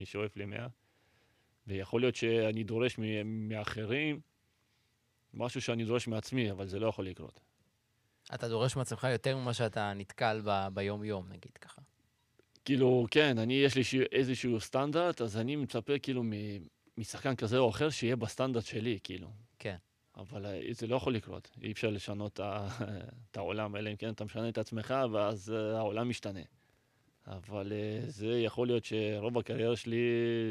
שואף ל-100, ויכול להיות שאני דורש מאחרים משהו שאני דורש מעצמי, אבל זה לא יכול לקרות. אתה דורש מעצמך יותר ממה שאתה נתקל ביום-יום, נגיד ככה. כאילו, כן, יש לי איזשהו סטנדרט, אז אני מצפה כאילו משחקן כזה או אחר שיהיה בסטנדרט שלי, כאילו. כן. אבל זה לא יכול לקרות. אי אפשר לשנות את העולם, אלא אם כן אתה משנה את עצמך, ואז העולם משתנה. אבל זה יכול להיות שרוב הקריירה שלי,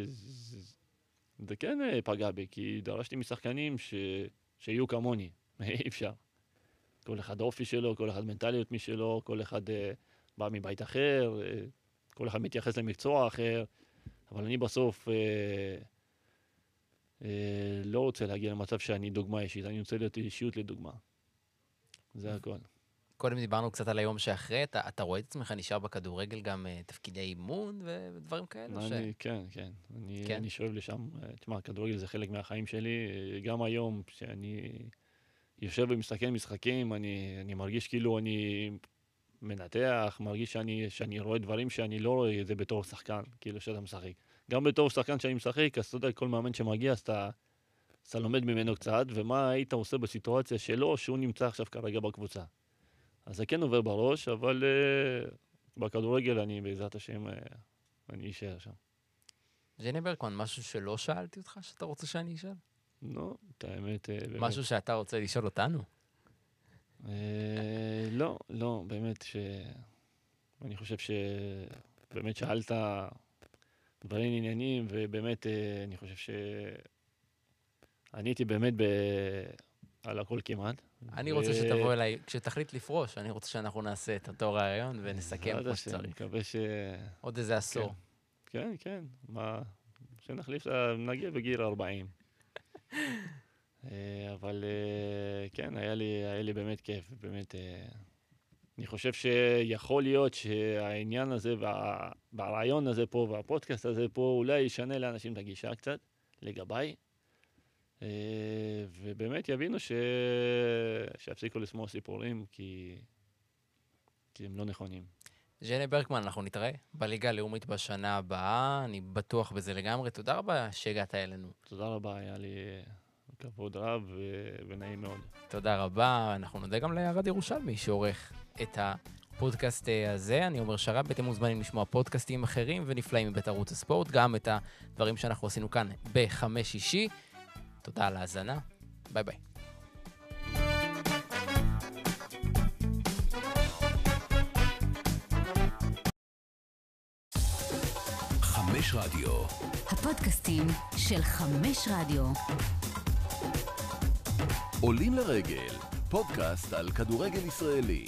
זה כן פגע בי, כי דרשתי משחקנים שיהיו כמוני. אי אפשר. כל אחד אופי שלו, כל אחד מנטליות משלו, כל אחד בא מבית אחר, כל אחד מתייחס למקצוע אחר, אבל אני בסוף לא רוצה להגיע למצב שאני דוגמה אישית, אני רוצה להיות אישיות לדוגמה. זה הכל. קודם דיברנו קצת על היום שאחרי, אתה רואה את עצמך נשאר בכדורגל גם תפקידי אימון ודברים כאלה? כן. אני שואב לשם. תשמע, כדורגל זה חלק מהחיים שלי. גם היום, שאני יושב ומסתכל משחקים, אני מרגיש כאילו אני מנתח, מרגיש שאני רואה דברים שאני לא רואה את זה בתור שחקן, כאילו שאתה משחק. גם בתור שחקן שאני משחק, אז אתה יודע, כל מאמן שמגיע, אז אתה לומד ממנו קצת, ומה היית עושה בסיטואציה שלו, שהוא נמצא עכשיו כרגע בקבוצה. אז זה כן עובר בראש, אבל בכדורגל אני, בעזרת השם, אני אשאר שם. ג'ני ברקמן, משהו שלא שאלתי אותך שאתה רוצה שאני אשאל? לא, את האמת... משהו שאתה רוצה לשאול אותנו? לא, באמת אני חושב שבאמת שאלת דברים עניינים, ובאמת אני חושב עניתי באמת על הכל כמעט. אני רוצה שתבוא אליי, כשתחליט לפרוש, אני רוצה שאנחנו נעשה את אותו רעיון ונסכם כמו שצריך. אני מקווה עוד איזה עשור. כן. שנחליף, נגיע בגיל 40. אבל כן, היה לי באמת כיף, באמת. אני חושב שיכול להיות שהעניין הזה והרעיון הזה פה והפודקאסט הזה פה אולי ישנה לאנשים את הגישה קצת לגביי, ובאמת יבינו שיפסיקו לשמוע סיפורים, כי הם לא נכונים. ג'ני ברקמן, אנחנו נתראה בליגה הלאומית בשנה הבאה, אני בטוח בזה לגמרי. תודה רבה שהגעת אלינו. תודה רבה, היה לי כבוד רב ונעים מאוד. תודה רבה, אנחנו נודה גם לירד ירושלמי שעורך את הפודקאסט הזה. אני אומר שרב, אתם מוזמנים לשמוע פודקאסטים אחרים ונפלאים מבית ערוץ הספורט, גם את הדברים שאנחנו עשינו כאן ב-5 תודה על ההאזנה, ביי ביי. 5 רדיו. הפודקאסטים של 5 רדיו. עולים לרגל, פודקאסט על כדורגל ישראלי.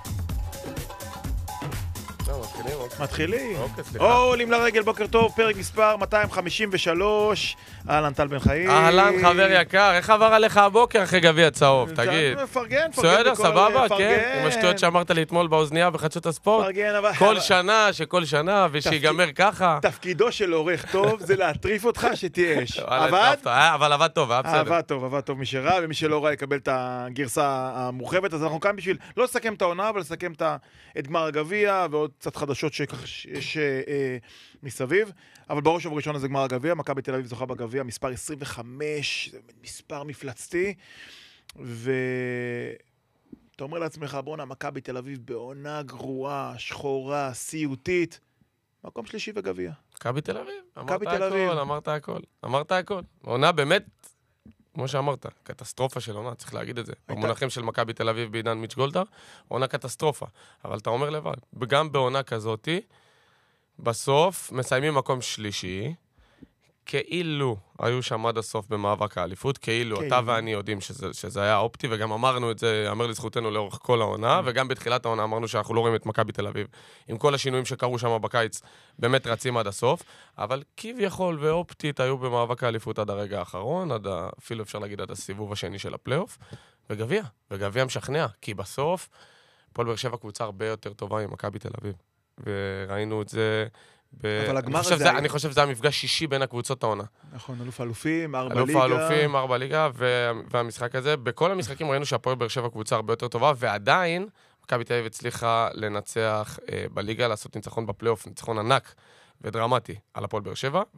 מתחילים. עולים לרגל, בוקר טוב, פרק מספר 253. אהלן, טל בן חיים. אהלן, חבר יקר, איך עבר עליך הבוקר אחרי גביע צהוב? תגיד. פרגן. בסדר, סבבה, כן? עם השטויות שאמרת לי אתמול באוזנייה בחדשות הספורט. פרגן, אבל... כל שנה, ושיגמר ככה. תפקידו של עורך טוב זה להטריף אותך שתהיה אש. אבל עבד טוב, היה בסדר. עבד טוב, מי שראה, ומי שלא ראה יקבל את הגרסה המורחבת. אז אנחנו כאן בשביל לא לסכם את העונה, אבל לסכם את גמר הגביע, ועוד קצת חדשות שיש מסביב. אבל בראש ובראשון זה גמר הגביע, מכבי תל אביב זוכה בגביע, מספר 25, זה מספר מפלצתי, ואתה אומר לעצמך, בואנה, מכבי תל אביב בעונה גרועה, שחורה, סיוטית, מקום שלישי בגביע. מכבי תל אביב, אמרת הכל. עונה באמת, כמו שאמרת, קטסטרופה של עונה, צריך להגיד את זה. במונחים של מכבי תל אביב בעידן מיץ' גולדהר, עונה קטסטרופה. אבל אתה אומר לבד, גם בעונה כזאתי, בסוף מסיימים מקום שלישי, כאילו היו שם עד הסוף במאבק האליפות, כאילו אתה ואני יודעים שזה היה אופטי, וגם אמרנו את זה, אמר לזכותנו לאורך כל העונה, וגם בתחילת העונה אמרנו שאנחנו לא רואים את מכבי תל אביב, עם כל השינויים שקרו שם בקיץ, באמת רצים עד הסוף, אבל כביכול ואופטית היו במאבק האליפות עד הרגע האחרון, אפילו אפשר להגיד עד הסיבוב השני של הפלייאוף, וגביע משכנע, כי בסוף הפועל באר שבע קבוצה הרבה יותר טובה עם מכבי תל אביב. וראינו את זה, אני חושב שזה המפגש שישי בין הקבוצות העונה. נכון, אלוף אלופים, 4 ליגה. אלוף אלופים, 4 ליגה, והמשחק הזה, בכל המשחקים ראינו שהפועל באר שבע קבוצה הרבה יותר טובה, ועדיין מכבי תל אביב הצליחה לנצח בליגה, לעשות ניצחון בפלייאוף, ניצחון ענק ודרמטי על הפועל באר שבע,